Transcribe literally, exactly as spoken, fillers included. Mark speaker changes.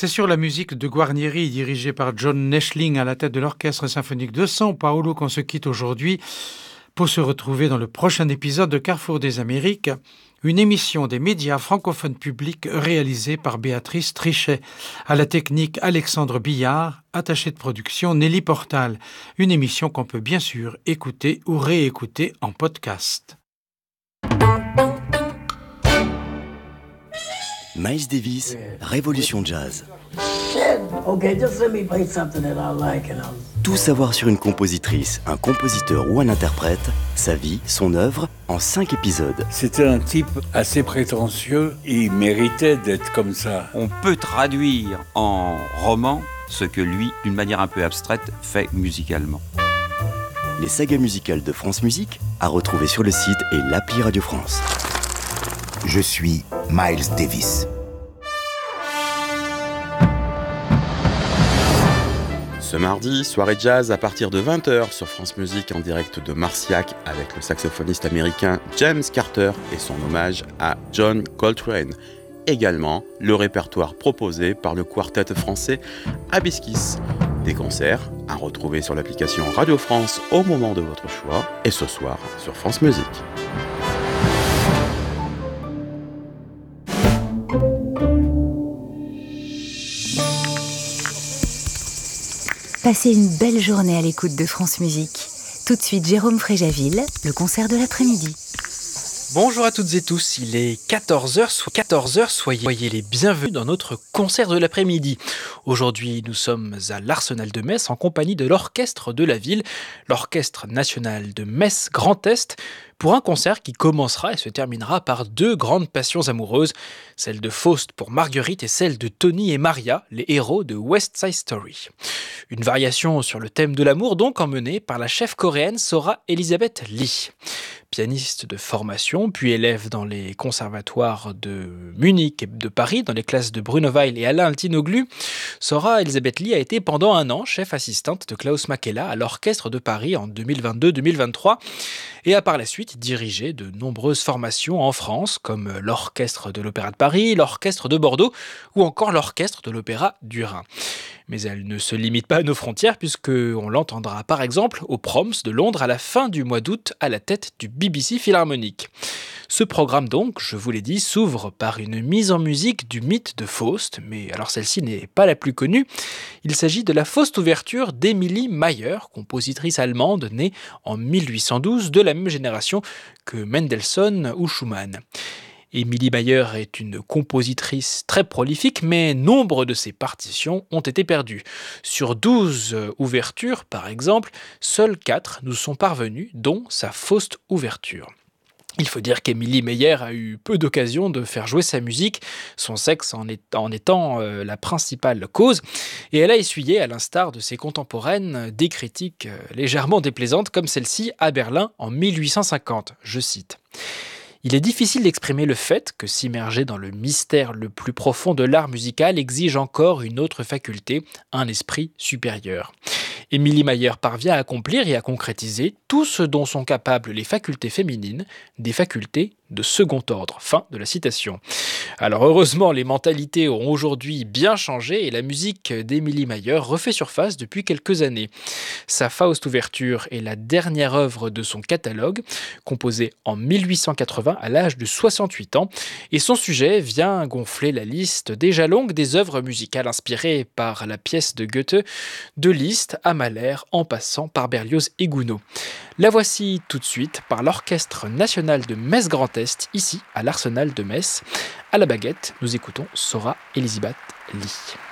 Speaker 1: C'est sur la musique de Guarnieri, dirigée par John Neschling à la tête de l'Orchestre symphonique de São Paulo, qu'on se quitte aujourd'hui pour se retrouver dans le prochain épisode de Carrefour des Amériques, une émission des médias francophones publics réalisée par Béatrice Trichet. À la technique, Alexandre Billard, attaché de production, Nelly Portal. Une émission qu'on peut bien sûr écouter ou réécouter en podcast.
Speaker 2: Miles Davis, Révolution Jazz.
Speaker 3: Okay, just let me play something that I like and I'll...
Speaker 2: Tout savoir sur une compositrice, un compositeur ou un interprète, sa vie, son œuvre, en cinq épisodes.
Speaker 4: C'était un type assez prétentieux, il méritait d'être comme ça.
Speaker 5: On peut traduire en roman ce que lui, d'une manière un peu abstraite, fait musicalement.
Speaker 2: Les sagas musicales de France Musique, à retrouver sur le site et l'appli Radio France.
Speaker 6: Je suis Miles Davis.
Speaker 7: Ce mardi, soirée jazz à partir de vingt heures sur France Musique en direct de Marciac avec le saxophoniste américain James Carter et son hommage à John Coltrane. Également, le répertoire proposé par le quartet français Hibiscus. Des concerts à retrouver sur l'application Radio France au moment de votre choix et ce soir sur France Musique.
Speaker 8: Passez une belle journée à l'écoute de France Musique. Tout de suite, Jérôme Fréjaville, le concert de l'après-midi.
Speaker 9: Bonjour à toutes et tous, il est quatorze heures, soit quatorze heures, soyez les bienvenus dans notre concert de l'après-midi. Aujourd'hui, nous sommes à l'Arsenal de Metz en compagnie de l'Orchestre de la Ville, l'Orchestre national de Metz Grand Est, pour un concert qui commencera et se terminera par deux grandes passions amoureuses, celle de Faust pour Marguerite et celle de Tony et Maria, les héros de West Side Story. Une variation sur le thème de l'amour donc emmenée par la chef coréenne Sora Elizabeth Lee. Pianiste de formation, puis élève dans les conservatoires de Munich et de Paris, dans les classes de Bruno Weil et Alain Altinoglu, Sora Elizabeth Lee a été pendant un an chef assistante de Klaus Makela à l'Orchestre de Paris en deux mille vingt-deux deux mille vingt-trois et a par la suite dirigé de nombreuses formations en France, comme l'Orchestre de l'Opéra de Paris, l'Orchestre de Bordeaux ou encore l'Orchestre de l'Opéra du Rhin. Mais elle ne se limite pas à nos frontières puisqu'on l'entendra par exemple au Proms de Londres à la fin du mois d'août à la tête du B B C Philharmonic. Ce programme donc, je vous l'ai dit, s'ouvre par une mise en musique du mythe de Faust, mais alors celle-ci n'est pas la plus connue. Il s'agit de la Faust ouverture d'Emilie Mayer, compositrice allemande née en mille huit cent douze, de la même génération que Mendelssohn ou Schumann. Emilie Mayer est une compositrice très prolifique, mais nombre de ses partitions ont été perdues. Sur douze ouvertures, par exemple, seules quatre nous sont parvenues, dont sa Faust ouverture. Il faut dire qu'Emilie Mayer a eu peu d'occasion de faire jouer sa musique, son sexe en, est, en étant euh, la principale cause, et elle a essuyé, à l'instar de ses contemporaines, des critiques euh, légèrement déplaisantes, comme celle-ci à Berlin en mille huit cent cinquante, je cite. Il est difficile d'exprimer le fait que s'immerger dans le mystère le plus profond de l'art musical exige encore une autre faculté, un esprit supérieur. Emilie Mayer parvient à accomplir et à concrétiser tout ce dont sont capables les facultés féminines, des facultés de second ordre. Fin de la citation. Alors heureusement, les mentalités ont aujourd'hui bien changé et la musique d'Emilie Mayer refait surface depuis quelques années. Sa Faust ouverture est la dernière œuvre de son catalogue, composée en mille huit cent quatre-vingts à l'âge de soixante-huit ans, et son sujet vient gonfler la liste déjà longue des œuvres musicales inspirées par la pièce de Goethe, de Liszt à Mahler, en passant par Berlioz et Gounod. La voici tout de suite par l'Orchestre national de Metz Grand Est, ici à l'Arsenal de Metz. À la baguette, nous écoutons Sora Elizabeth Lee.